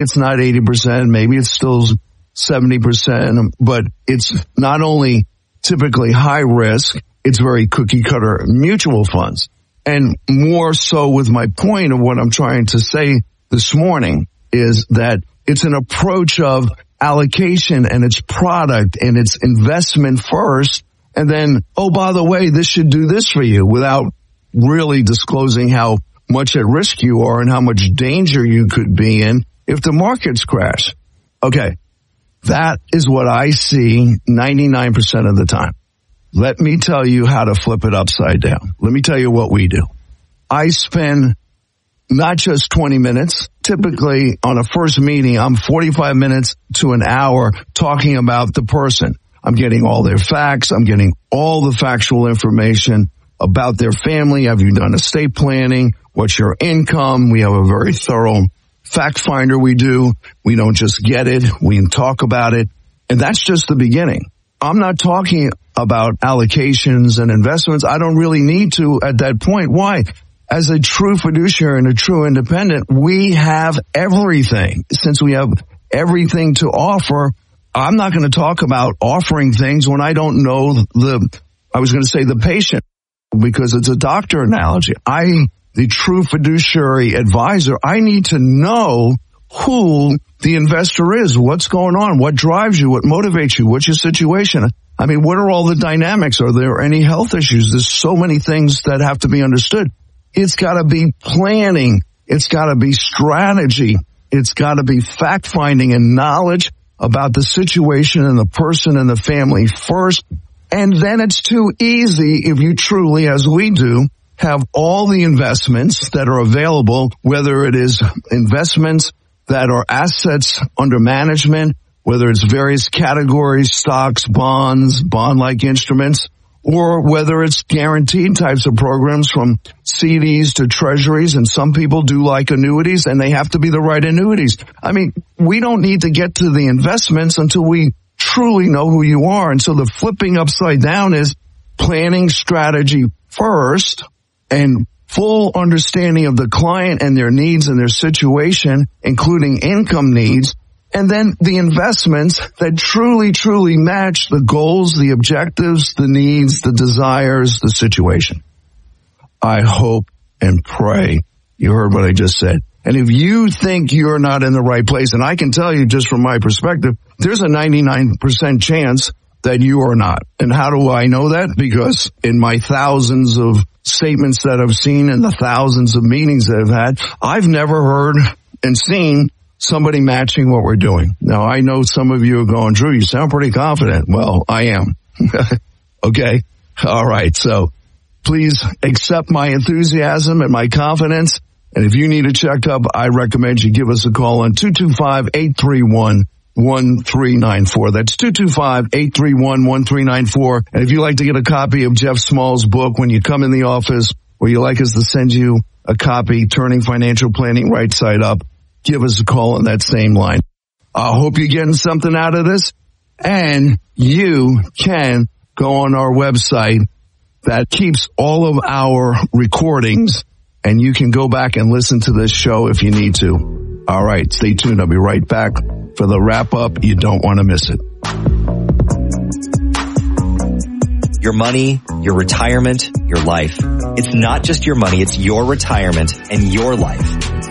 it's not 80%, maybe it's still 70%, but it's not only typically high risk, it's very cookie cutter mutual funds. And more so with my point of what I'm trying to say this morning is that it's an approach of allocation and its product and its investment first. And then, oh, by the way, this should do this for you without really disclosing how much at risk you are and how much danger you could be in if the markets crash. Okay. That is what I see 99% of the time. Let me tell you how to flip it upside down. Let me tell you what we do. I spend not just 20 minutes. Typically on a first meeting, I'm 45 minutes to an hour talking about the person. I'm getting all their facts. I'm getting all the factual information about their family. Have you done estate planning? What's your income? We have a very thorough fact finder we do. We don't just get it. We can talk about it. And that's just the beginning. I'm not talking about allocations and investments. I don't really need to at that point. Why? As a true fiduciary and a true independent, we have everything. Since we have everything to offer, I'm not going to talk about offering things when I don't know the patient, because it's a doctor analogy. The true fiduciary advisor, I need to know who the investor is, what's going on, what drives you, what motivates you, what's your situation. I mean, what are all the dynamics? Are there any health issues? There's so many things that have to be understood. It's got to be planning. It's got to be strategy. It's got to be fact finding and knowledge about the situation and the person and the family first. And then it's too easy if you truly, as we do, have all the investments that are available, whether it is investments that are assets under management, whether it's various categories, stocks, bonds, bond-like instruments, or whether it's guaranteed types of programs from CDs to treasuries. And some people do like annuities, and they have to be the right annuities. I mean, we don't need to get to the investments until we truly know who you are. And so the flipping upside down is planning strategy first and full understanding of the client and their needs and their situation, including income needs, and then the investments that truly, truly match the goals, the objectives, the needs, the desires, the situation. I hope and pray you heard what I just said. And if you think you're not in the right place, and I can tell you just from my perspective, there's a 99% chance that you are not. And how do I know that? Because in my thousands of statements that I've seen and the thousands of meetings that I've had, I've never heard and seen somebody matching what we're doing. Now, I know some of you are going, Drew, you sound pretty confident. Well, I am. Okay. All right. So please accept my enthusiasm and my confidence. And if you need a checkup, I recommend you give us a call on 225-831-1394. That's 225-831-1394. And if you'd like to get a copy of Jeff Small's book when you come in the office, or you'd like us to send you a copy, Turning Financial Planning Right Side Up, give us a call on that same line. I hope you're getting something out of this. And you can go on our website that keeps all of our recordings, and you can go back and listen to this show if you need to. All right, stay tuned. I'll be right back for the wrap-up. You don't want to miss it. Your money, your retirement, your life. It's not just your money, it's your retirement and your life.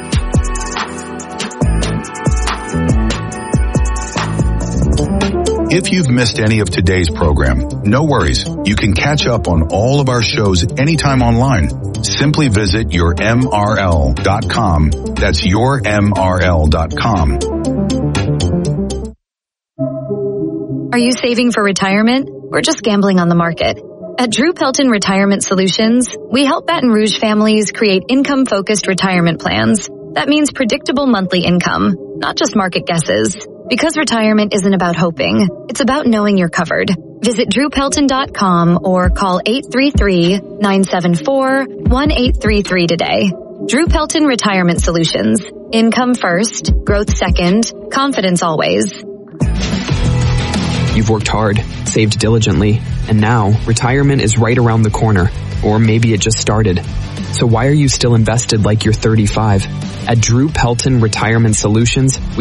If you've missed any of today's program, no worries. You can catch up on all of our shows anytime online. Simply visit yourmrl.com. That's yourmrl.com. Are you saving for retirement or just gambling on the market? At Drew Pelton Retirement Solutions, we help Baton Rouge families create income-focused retirement plans. That means predictable monthly income, not just market guesses. Because retirement isn't about hoping, it's about knowing you're covered. Visit drewpelton.com or call 833-974-1833 today. Drew Pelton Retirement Solutions. Income first, growth second, confidence always. You've worked hard, saved diligently, and now retirement is right around the corner. Or maybe it just started. So why are you still invested like you're 35? At Drew Pelton Retirement Solutions, we